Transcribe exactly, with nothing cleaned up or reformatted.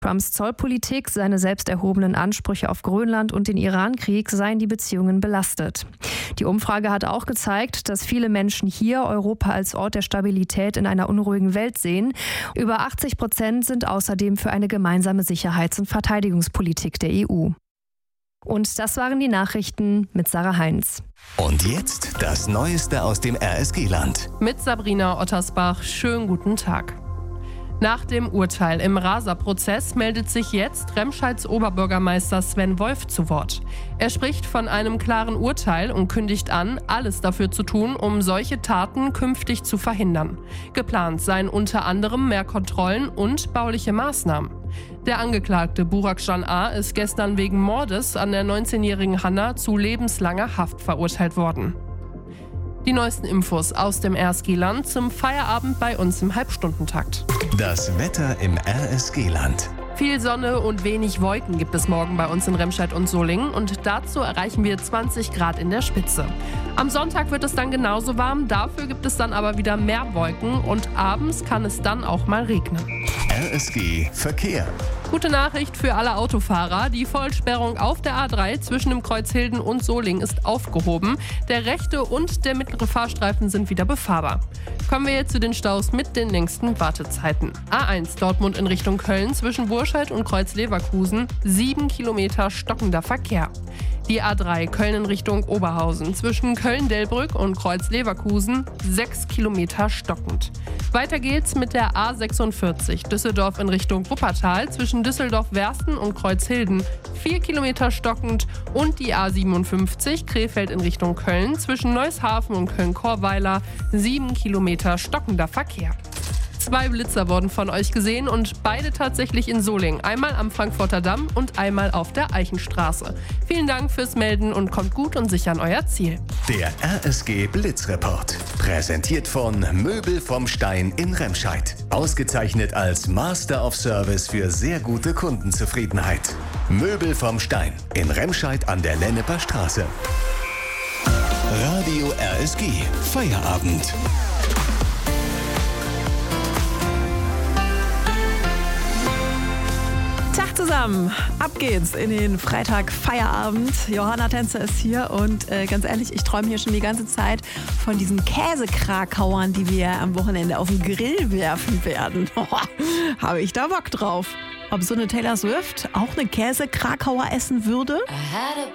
Trumps Zollpolitik, seine selbst erhobenen Ansprüche auf Grönland und den Iran-Krieg seien die Beziehungen belastet. Die Umfrage hat auch gezeigt, dass viele Menschen hier Europa als Ort der Stabilität in einer unruhigen Welt sehen. Über achtzig Prozent sind außerdem für eine gemeinsame Sicherheits- und Verteidigungspolitik der E U. Und das waren die Nachrichten mit Sarah Heinz. Und jetzt das Neueste aus dem R S G-Land. Mit Sabrina Ottersbach. Schönen guten Tag. Nach dem Urteil im Rasa-Prozess meldet sich jetzt Remscheids Oberbürgermeister Sven Wolf zu Wort. Er spricht von einem klaren Urteil und kündigt an, alles dafür zu tun, um solche Taten künftig zu verhindern. Geplant seien unter anderem mehr Kontrollen und bauliche Maßnahmen. Der Angeklagte Burak Can A. ist gestern wegen Mordes an der neunzehnjährigen Hanna zu lebenslanger Haft verurteilt worden. Die neuesten Infos aus dem R S G-Land zum Feierabend bei uns im Halbstundentakt. Das Wetter im R S G-Land. Viel Sonne und wenig Wolken gibt es morgen bei uns in Remscheid und Solingen und dazu erreichen wir zwanzig Grad in der Spitze. Am Sonntag wird es dann genauso warm, dafür gibt es dann aber wieder mehr Wolken und abends kann es dann auch mal regnen. R S G Verkehr. Gute Nachricht für alle Autofahrer. Die Vollsperrung auf der A drei zwischen dem Kreuz Hilden und Solingen ist aufgehoben. Der rechte und der mittlere Fahrstreifen sind wieder befahrbar. Kommen wir jetzt zu den Staus mit den längsten Wartezeiten. A eins Dortmund in Richtung Köln zwischen Burscheid und Kreuz Leverkusen. Sieben Kilometer stockender Verkehr. Die A drei Köln in Richtung Oberhausen zwischen Köln-Delbrück und Kreuz Leverkusen. Sechs Kilometer stockend. Weiter geht's mit der A sechsundvierzig Düsseldorf in Richtung Wuppertal zwischen Düsseldorf-Wersten und Kreuzhilden. Vier Kilometer stockend und die A siebenundfünfzig Krefeld in Richtung Köln zwischen Neushafen und Köln-Korweiler. Sieben Kilometer stockender Verkehr. Zwei Blitzer wurden von euch gesehen und beide tatsächlich in Solingen. Einmal am Frankfurter Damm und einmal auf der Eichenstraße. Vielen Dank fürs Melden und kommt gut und sicher an euer Ziel. Der R S G Blitzreport. Präsentiert von Möbel vom Stein in Remscheid. Ausgezeichnet als Master of Service für sehr gute Kundenzufriedenheit. Möbel vom Stein in Remscheid an der Lenneper Straße. Radio R S G Feierabend. Tag zusammen, ab geht's in den Freitag-Feierabend. Johanna Tänzer ist hier und äh, ganz ehrlich, ich träume hier schon die ganze Zeit von diesen Käsekrakauern, die wir am Wochenende auf den Grill werfen werden. Habe ich da Bock drauf. Ob so eine Taylor Swift auch eine Käsekrakauer essen würde?